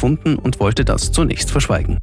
gefunden und wollte das zunächst verschweigen.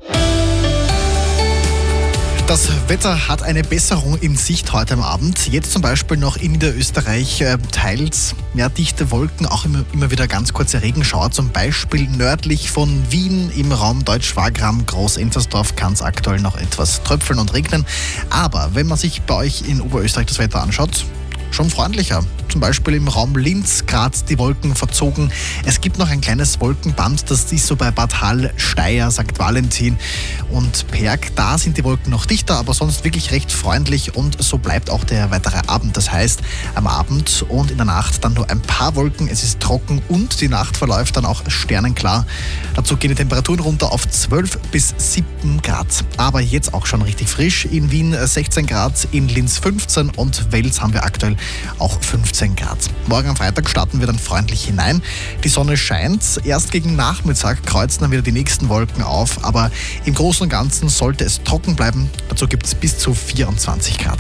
Das Wetter hat eine Besserung in Sicht heute am Abend. Jetzt zum Beispiel noch in Niederösterreich teils dichte Wolken, auch immer wieder ganz kurze Regenschauer. Zum Beispiel nördlich von Wien im Raum Deutsch-Wagram, Groß-Enzersdorf kann es aktuell noch etwas tröpfeln und regnen. Aber wenn man sich bei euch in Oberösterreich das Wetter anschaut, schon freundlicher. Zum Beispiel im Raum Linz, Graz, die Wolken verzogen. Es gibt noch ein kleines Wolkenband, das ist so bei Bad Hall, Steyr, St. Valentin und Perg. Da sind die Wolken noch dichter, aber sonst wirklich recht freundlich und so bleibt auch der weitere Abend. Das heißt, am Abend und in der Nacht dann nur ein paar Wolken, es ist trocken und die Nacht verläuft dann auch sternenklar. Dazu gehen die Temperaturen runter auf 12 bis 7 Grad. Aber jetzt auch schon richtig frisch. In Wien 16 Grad, in Linz 15 und Wels haben wir aktuell auch 15 Grad. Morgen am Freitag starten wir dann freundlich hinein. Die Sonne scheint. Erst gegen Nachmittag kreuzen dann wieder die nächsten Wolken auf. Aber im Großen und Ganzen sollte es trocken bleiben. Dazu gibt es bis zu 24 Grad.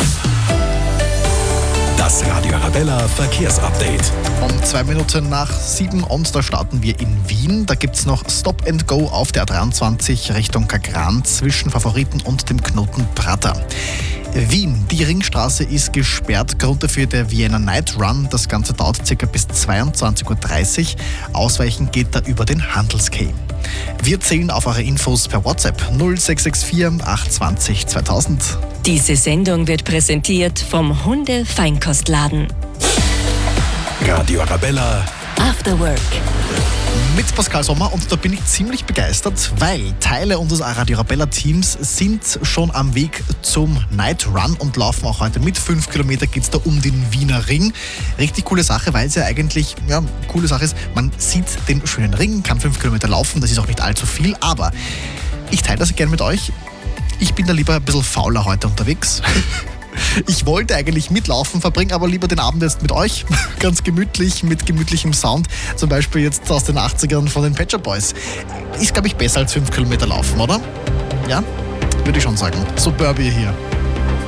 Das Radio Arabella Verkehrsupdate. Um 2 Minuten nach 7 und da starten wir in Wien. Da gibt es noch Stop and Go auf der A23 Richtung Kagran zwischen Favoriten und dem Knoten Prater. Wien, die Ringstraße ist gesperrt. Grund dafür der Vienna Night Run. Das Ganze dauert ca. bis 22.30 Uhr. Ausweichen geht da über den Handelsquai. Wir zählen auf eure Infos per WhatsApp 0664 820 2000. Diese Sendung wird präsentiert vom Hunde-Feinkostladen. Radio Arabella After Work. Mit Pascal Sommer und da bin ich ziemlich begeistert, weil Teile unseres Radio Arabella Teams sind schon am Weg zum Night Run und laufen auch heute mit. 5 Kilometer geht es da um den Wiener Ring. Richtig coole Sache, weil es ja eigentlich, coole Sache ist, man sieht den schönen Ring, kann 5 Kilometer laufen, das ist auch nicht allzu viel, aber ich teile das gerne mit euch. Ich bin da lieber ein bisschen fauler heute unterwegs. Ich wollte eigentlich mitlaufen, verbringe aber lieber den Abend jetzt mit euch. Ganz gemütlich, mit gemütlichem Sound. Zum Beispiel jetzt aus den 80ern von den Pet Shop Boys. Ist, glaube ich, besser als 5 Kilometer laufen, oder? Ja? Würde ich schon sagen. So Burby hier.